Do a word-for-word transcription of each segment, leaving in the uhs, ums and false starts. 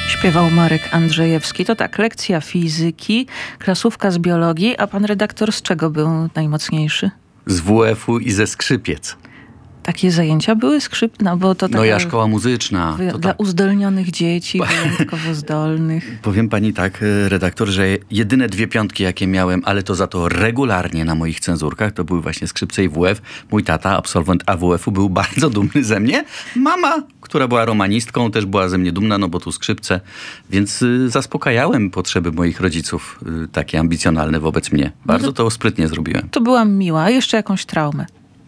Śpiewał Marek Andrzejewski. To tak, lekcja fizyki, klasówka z biologii, a pan redaktor z czego był najmocniejszy? Z W F-u i ze skrzypiec. Takie zajęcia były skrzyp... No, bo to taka, no ja szkoła muzyczna. Wy... To dla tak. uzdolnionych dzieci, wyjątkowo zdolnych. Powiem pani tak, redaktor, że jedyne dwie piątki, jakie miałem, ale to za to regularnie na moich cenzurkach, to były właśnie skrzypce i W F. Mój tata, absolwent A W F-u, był bardzo dumny ze mnie. Mama, która była romanistką, też była ze mnie dumna, no bo tu skrzypce. Więc y, zaspokajałem potrzeby moich rodziców, y, takie ambicjonalne wobec mnie. Bardzo no to, to sprytnie zrobiłem. To byłam miła. A jeszcze jakąś traumę?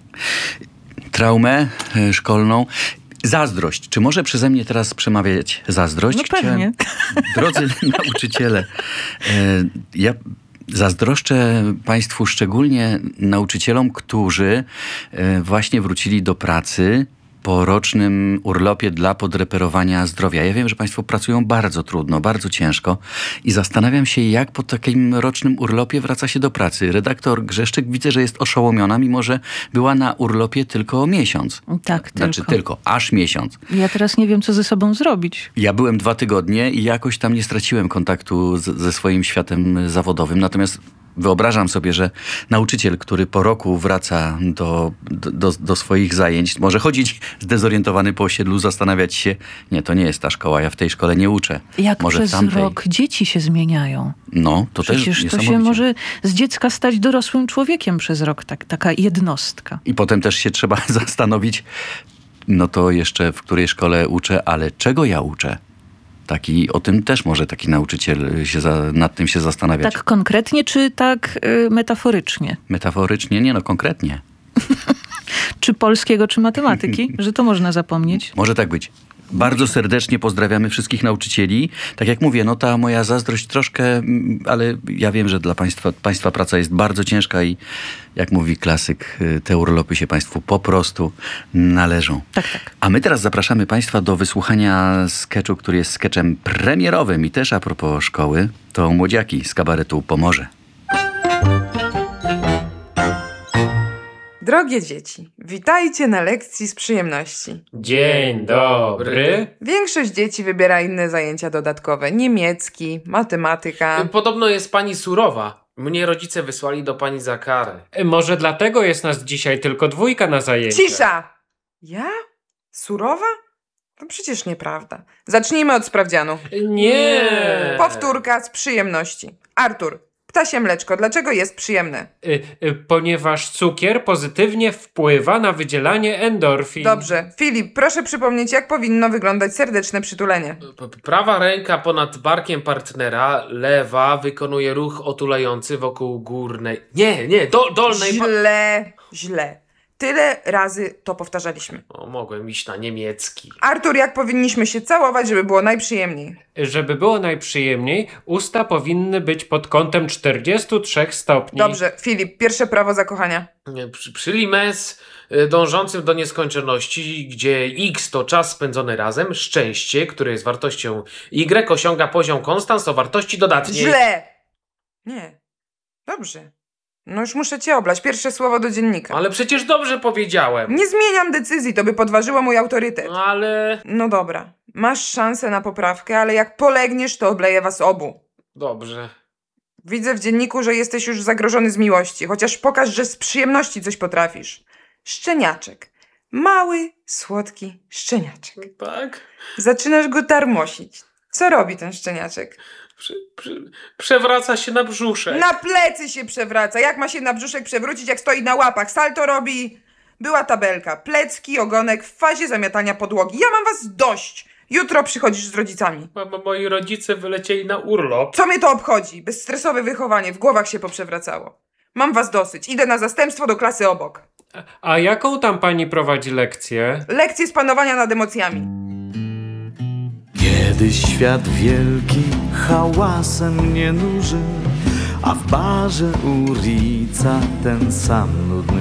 Traumę y, szkolną. Zazdrość. Czy może przeze mnie teraz przemawiać zazdrość? No pewnie. Chciałem, drodzy nauczyciele, y, ja zazdroszczę państwu, szczególnie nauczycielom, którzy y, właśnie wrócili do pracy po rocznym urlopie dla podreperowania zdrowia. Ja wiem, że państwo pracują bardzo trudno, bardzo ciężko i zastanawiam się, jak po takim rocznym urlopie wraca się do pracy. Redaktor Grzeszczyk widzę, że jest oszołomiona, mimo że była na urlopie tylko miesiąc. Tak, Znaczy tylko. tylko, aż miesiąc. Ja teraz nie wiem, co ze sobą zrobić. Ja byłem dwa tygodnie i jakoś tam nie straciłem kontaktu z, ze swoim światem zawodowym. Natomiast wyobrażam sobie, że nauczyciel, który po roku wraca do, do, do, do swoich zajęć, może chodzić zdezorientowany po osiedlu, zastanawiać się, nie, to nie jest ta szkoła, ja w tej szkole nie uczę. Jak może przez w tamtej. rok dzieci się zmieniają. No, to Przecież też to niesamowicie. się może z dziecka stać dorosłym człowiekiem przez rok, tak, taka jednostka. I potem też się trzeba zastanowić, no to jeszcze w której szkole uczę, ale czego ja uczę? Taki, o tym też może taki nauczyciel się za, nad tym się zastanawiać. Tak konkretnie, czy tak y, metaforycznie? Metaforycznie? Nie, no konkretnie. Czy polskiego, czy matematyki? Że to można zapomnieć. Może tak być. Bardzo serdecznie pozdrawiamy wszystkich nauczycieli. Tak jak mówię, no ta moja zazdrość troszkę, ale ja wiem, że dla państwa, państwa praca jest bardzo ciężka i jak mówi klasyk, te urlopy się państwu po prostu należą. Tak, tak. A my teraz zapraszamy państwa do wysłuchania sketchu, który jest sketchem premierowym i też a propos szkoły, to Młodziaki z kabaretu Pomorze. Drogie dzieci, witajcie na lekcji z przyjemności. Dzień dobry. Większość dzieci wybiera inne zajęcia dodatkowe. Niemiecki, matematyka. Podobno jest pani surowa. Mnie rodzice wysłali do pani za karę. Może dlatego jest nas dzisiaj tylko dwójka na zajęciach. Cisza! Ja? Surowa? To przecież nieprawda. Zacznijmy od sprawdzianu. Nie. Powtórka z przyjemności. Artur, ptasie mleczko, dlaczego jest przyjemne? Y, y, ponieważ cukier pozytywnie wpływa na wydzielanie endorfin. Dobrze. Filip, proszę przypomnieć, jak powinno wyglądać serdeczne przytulenie. P- Prawa ręka ponad barkiem partnera, lewa wykonuje ruch otulający wokół górnej. Nie, nie, do, dolnej. pa- Źle, źle. Tyle razy to powtarzaliśmy. O, mogłem iść na niemiecki. Artur, jak powinniśmy się całować, żeby było najprzyjemniej? Żeby było najprzyjemniej, usta powinny być pod kątem czterdziestu trzech stopni. Dobrze, Filip, pierwsze prawo zakochania. Nie, Przy, przy limes y, dążącym do nieskończoności, gdzie x to czas spędzony razem, szczęście, które jest wartością y, osiąga poziom konstans o wartości dodatniej. Źle! Nie. Dobrze. No już muszę cię oblać. Pierwsze słowo do dziennika. Ale przecież dobrze powiedziałem. Nie zmieniam decyzji, to by podważyło mój autorytet. Ale... No dobra. Masz szansę na poprawkę, ale jak polegniesz, to obleję was obu. Dobrze. Widzę w dzienniku, że jesteś już zagrożony z miłości, chociaż pokaż, że z przyjemności coś potrafisz. Szczeniaczek. Mały, słodki szczeniaczek. Tak? Zaczynasz go tarmosić. Co robi ten szczeniaczek? Prze, prze, przewraca się na brzuszek. Na plecy się przewraca. Jak ma się na brzuszek przewrócić, jak stoi na łapach? Salto robi. Była tabelka. Plecki, ogonek w fazie zamiatania podłogi. Ja mam was dość. Jutro przychodzisz z rodzicami. Mama, moi rodzice wylecieli na urlop. Co mnie to obchodzi? Bezstresowe wychowanie. W głowach się poprzewracało. Mam was dosyć. Idę na zastępstwo do klasy obok. A jaką tam pani prowadzi lekcję? Lekcje z panowania nad emocjami. Kiedyś świat wielki hałasem nie nuży, a w barze u Rica ten sam nudny